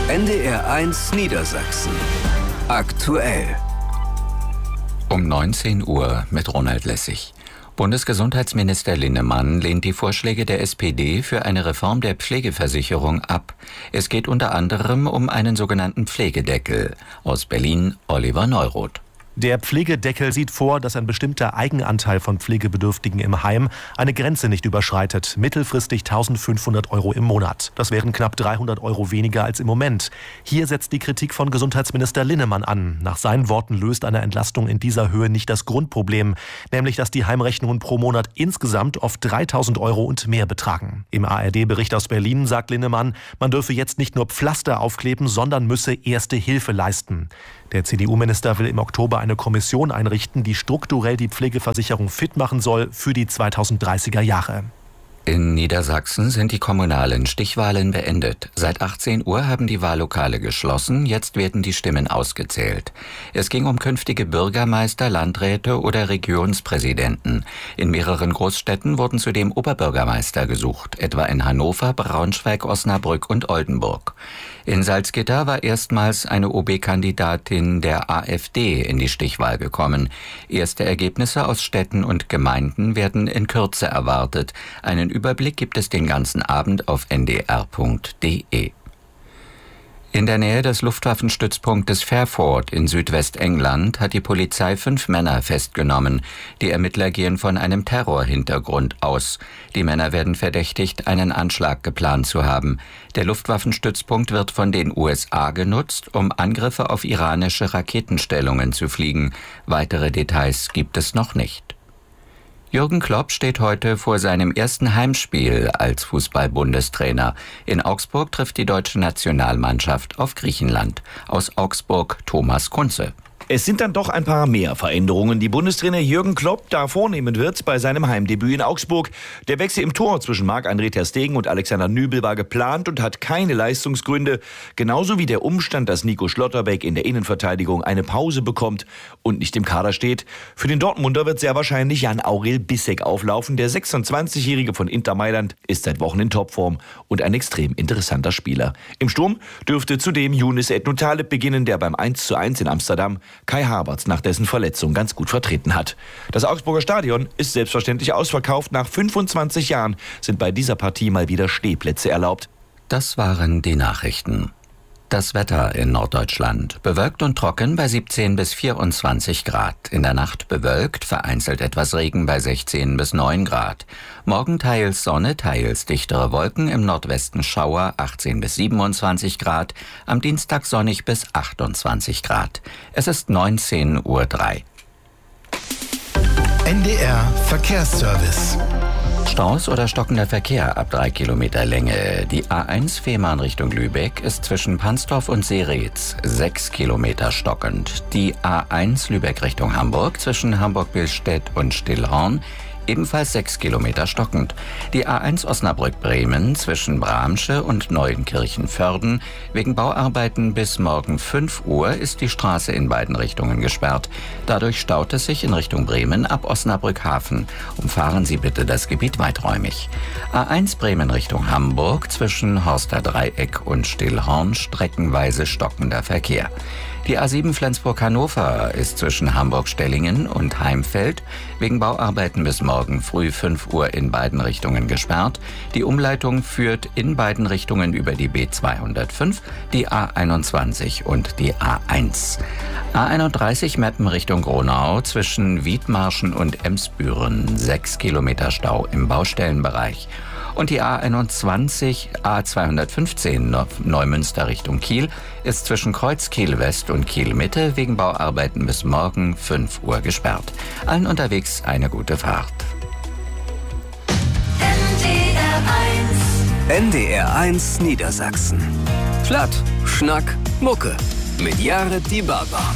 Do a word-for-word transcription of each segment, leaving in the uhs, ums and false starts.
N D R eins Niedersachsen. Aktuell. Um neunzehn Uhr mit Ronald Lessig. Bundesgesundheitsminister Linnemann lehnt die Vorschläge der S P D für eine Reform der Pflegeversicherung ab. Es geht unter anderem um einen sogenannten Pflegedeckel. Aus Berlin Oliver Neuroth. Der Pflegedeckel sieht vor, dass ein bestimmter Eigenanteil von Pflegebedürftigen im Heim eine Grenze nicht überschreitet, mittelfristig eintausendfünfhundert Euro im Monat. Das wären knapp dreihundert Euro weniger als im Moment. Hier setzt die Kritik von Gesundheitsminister Linnemann an. Nach seinen Worten löst eine Entlastung in dieser Höhe nicht das Grundproblem, nämlich dass die Heimrechnungen pro Monat insgesamt oft dreitausend Euro und mehr betragen. Im A R D-Bericht aus Berlin sagt Linnemann, man dürfe jetzt nicht nur Pflaster aufkleben, sondern müsse erste Hilfe leisten. Der C D U-Minister will im Oktober eine Kommission einrichten, die strukturell die Pflegeversicherung fit machen soll für die zweitausenddreißiger Jahre. In Niedersachsen sind die kommunalen Stichwahlen beendet. Seit achtzehn Uhr haben die Wahllokale geschlossen, jetzt werden die Stimmen ausgezählt. Es ging um künftige Bürgermeister, Landräte oder Regionspräsidenten. In mehreren Großstädten wurden zudem Oberbürgermeister gesucht, etwa in Hannover, Braunschweig, Osnabrück und Oldenburg. In Salzgitter war erstmals eine O B-Kandidatin der A f D in die Stichwahl gekommen. Erste Ergebnisse aus Städten und Gemeinden werden in Kürze erwartet. Einen Überblick gibt es den ganzen Abend auf n d r punkt d e. In der Nähe des Luftwaffenstützpunktes Fairford in Südwestengland hat die Polizei fünf Männer festgenommen. Die Ermittler gehen von einem Terrorhintergrund aus. Die Männer werden verdächtigt, einen Anschlag geplant zu haben. Der Luftwaffenstützpunkt wird von den U S A genutzt, um Angriffe auf iranische Raketenstellungen zu fliegen. Weitere Details gibt es noch nicht. Jürgen Klopp steht heute vor seinem ersten Heimspiel als Fußball-Bundestrainer. In Augsburg trifft die deutsche Nationalmannschaft auf Griechenland. Aus Augsburg Thomas Kunze. Es sind dann doch ein paar mehr Veränderungen, die Bundestrainer Jürgen Klopp da vornehmen wird bei seinem Heimdebüt in Augsburg. Der Wechsel im Tor zwischen Marc-André ter Stegen und Alexander Nübel war geplant und hat keine Leistungsgründe. Genauso wie der Umstand, dass Nico Schlotterbeck in der Innenverteidigung eine Pause bekommt und nicht im Kader steht. Für den Dortmunder wird sehr wahrscheinlich Jan-Aurel Bissek auflaufen. Der sechsundzwanzigjährige von Inter Mailand ist seit Wochen in Topform und ein extrem interessanter Spieler. Im Sturm dürfte zudem Younes Ednou-Taleb beginnen, der beim eins zu eins in Amsterdam Kai Havertz nach dessen Verletzung ganz gut vertreten hat. Das Augsburger Stadion ist selbstverständlich ausverkauft. Nach fünfundzwanzig Jahren sind bei dieser Partie mal wieder Stehplätze erlaubt. Das waren die Nachrichten. Das Wetter in Norddeutschland. Bewölkt und trocken bei siebzehn bis vierundzwanzig Grad. In der Nacht bewölkt, vereinzelt etwas Regen bei sechzehn bis neun Grad. Morgen teils Sonne, teils dichtere Wolken, im Nordwesten Schauer achtzehn bis siebenundzwanzig Grad. Am Dienstag sonnig bis achtundzwanzig Grad. Es ist neunzehn Uhr drei. N D R Verkehrsservice. Staus oder stockender Verkehr ab drei Kilometer Länge. Die A eins Fehmarn Richtung Lübeck ist zwischen Pansdorf und Seretz sechs Kilometer stockend. Die A eins Lübeck Richtung Hamburg zwischen Hamburg-Billstedt und Stillhorn ebenfalls sechs Kilometer stockend. Die A eins Osnabrück-Bremen zwischen Bramsche und Neuenkirchen-Förden. Wegen Bauarbeiten bis morgen fünf Uhr ist die Straße in beiden Richtungen gesperrt. Dadurch staut es sich in Richtung Bremen ab Osnabrück-Hafen. Umfahren Sie bitte das Gebiet weiträumig. A eins Bremen Richtung Hamburg zwischen Horster Dreieck und Stillhorn streckenweise stockender Verkehr. Die A sieben Flensburg-Hannover ist zwischen Hamburg-Stellingen und Heimfeld wegen Bauarbeiten bis morgen früh fünf Uhr in beiden Richtungen gesperrt. Die Umleitung führt in beiden Richtungen über die B zweihundertfünf, die A einundzwanzig und die A eins. A einunddreißig Meppen Richtung Gronau zwischen Wiedmarschen und Emsbüren, sechs Kilometer Stau im Baustellenbereich. Und die A einundzwanzig, A zweihundertfünfzehn Neumünster Richtung Kiel ist zwischen Kreuz Kiel West und Kiel Mitte wegen Bauarbeiten bis morgen fünf Uhr gesperrt. Allen unterwegs eine gute Fahrt. N D R eins. N D R eins Niedersachsen. Platt, Schnack, Mucke. Mit Jared Dibaba.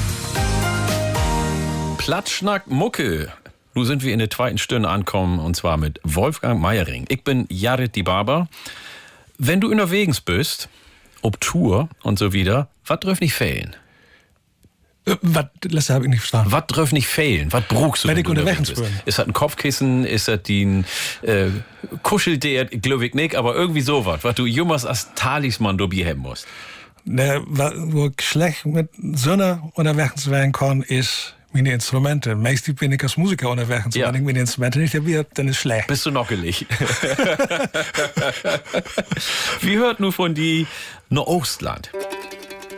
Platt, Schnack, Mucke. Nun sind wir in der zweiten Stunde angekommen, und zwar mit Wolfgang Meiering. Ich bin Jared Dibaba. Wenn du unterwegs bist, ob Tour und so wieder, was darf nicht fehlen? Äh, was, das habe ich nicht verstanden. Was darf nicht fehlen? Was brauchst du? Wenn wenn ich du unterwegs bist? bin. Ist das ein Kopfkissen? Ist das die äh, Kuscheldär? Glaube ich nicht, aber irgendwie sowas, was du jemals als Talisman dabei haben musst. Ne, wo ich schlecht mit Sonne unterwegs sein kann, ist meine Instrumente. Meistens bin ich als Musiker unterwegs. Ja. Wenn ich meine Instrumente nicht habe, dann ist es schlecht. Bist du nockelig? Wie hört nur von die Nordostland?